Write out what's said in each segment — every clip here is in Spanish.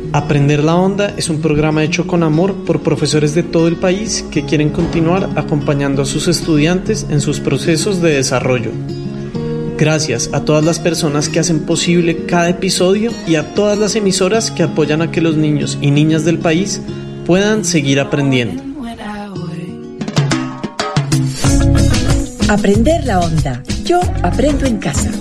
Aprender la Onda es un programa hecho con amor por profesores de todo el país que quieren continuar acompañando a sus estudiantes en sus procesos de desarrollo. Gracias a todas las personas que hacen posible cada episodio y a todas las emisoras que apoyan a que los niños y niñas del país puedan seguir aprendiendo. Aprender la Onda. Yo aprendo en casa.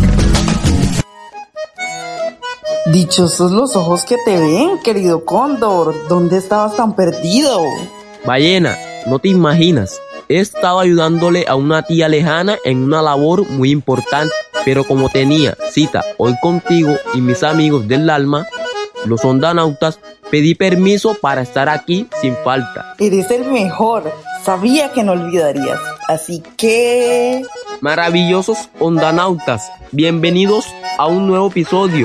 Dichosos los ojos que te ven, querido Cóndor. ¿Dónde estabas tan perdido? Ballena, no te imaginas. He estado ayudándole a una tía lejana en una labor muy importante, pero como tenía cita hoy contigo y mis amigos del alma, los ondanautas, pedí permiso para estar aquí sin falta. Eres el mejor. Sabía que no olvidarías. Así que... Maravillosos ondanautas, bienvenidos a un nuevo episodio.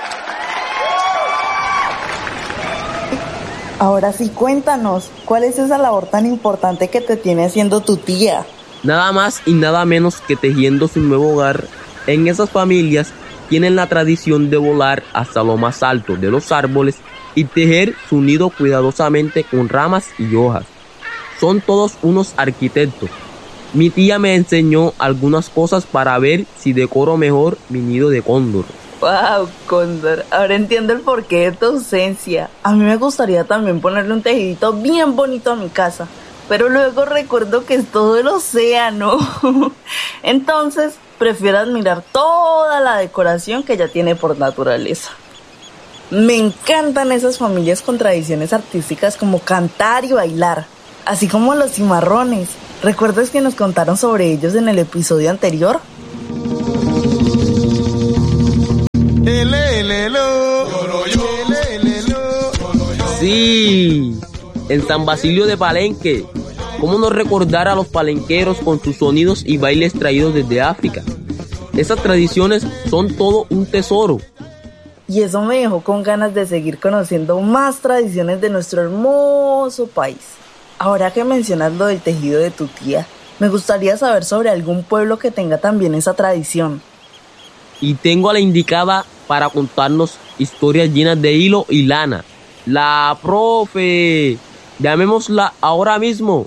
Ahora sí, cuéntanos, ¿cuál es esa labor tan importante que te tiene haciendo tu tía? Nada más y nada menos que tejiendo su nuevo hogar. En esas familias tienen la tradición de volar hasta lo más alto de los árboles y tejer su nido cuidadosamente con ramas y hojas. Son todos unos arquitectos. Mi tía me enseñó algunas cosas para ver si decoro mejor mi nido de cóndor. ¡Wow, Cóndor! Ahora entiendo el porqué de tu ausencia. A mí me gustaría también ponerle un tejidito bien bonito a mi casa, pero luego recuerdo que es todo el océano. Entonces, prefiero admirar toda la decoración que ya tiene por naturaleza. Me encantan esas familias con tradiciones artísticas como cantar y bailar, así como los cimarrones. ¿Recuerdas que nos contaron sobre ellos en el episodio anterior? Sí, en San Basilio de Palenque. ¿Cómo no recordar a los palenqueros con sus sonidos y bailes traídos desde África? Esas tradiciones son todo un tesoro. Y eso me dejó con ganas de seguir conociendo más tradiciones de nuestro hermoso país. Ahora que mencionas lo del tejido de tu tía, me gustaría saber sobre algún pueblo que tenga también esa tradición. Y tengo a la indicada para contarnos historias llenas de hilo y lana. La profe. Llamémosla ahora mismo.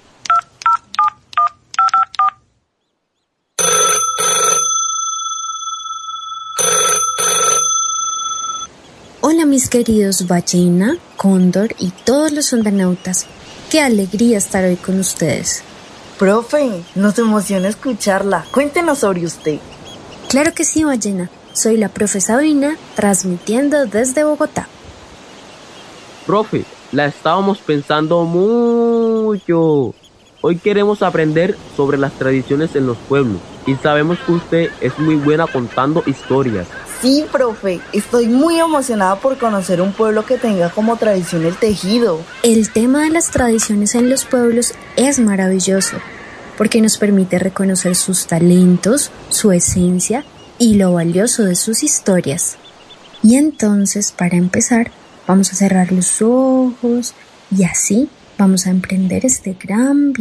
Hola mis queridos ballena, cóndor y todos los ondanautas. Qué alegría estar hoy con ustedes. Profe, nos emociona escucharla. Cuéntenos sobre usted. Claro que sí, ballena. Soy la profe Sabina, transmitiendo desde Bogotá. Profe, la estábamos pensando mucho. Hoy queremos aprender sobre las tradiciones en los pueblos y sabemos que usted es muy buena contando historias. Sí, profe, estoy muy emocionada por conocer un pueblo que tenga como tradición el tejido. El tema de las tradiciones en los pueblos es maravilloso, porque nos permite reconocer sus talentos, su esencia y lo valioso de sus historias. Y entonces, para empezar, vamos a cerrar los ojos y así vamos a emprender este gran viaje.